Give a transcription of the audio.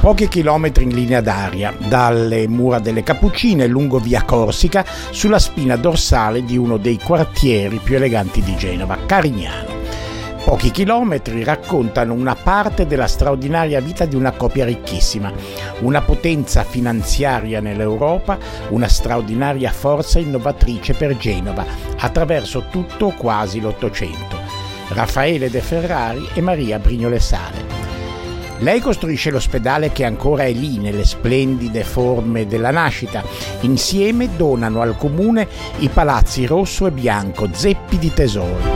Pochi chilometri in linea d'aria, dalle mura delle Cappuccine lungo via Corsica, sulla spina dorsale di uno dei quartieri più eleganti di Genova, Carignano. Pochi chilometri raccontano una parte della straordinaria vita di una coppia ricchissima, una potenza finanziaria nell'Europa, una straordinaria forza innovatrice per Genova, attraverso tutto o quasi l'Ottocento. Raffaele De Ferrari e Maria Brignole Sale. Lei costruisce l'ospedale che ancora è lì nelle splendide forme della nascita. Insieme donano al comune i palazzi rosso e bianco, zeppi di tesoro.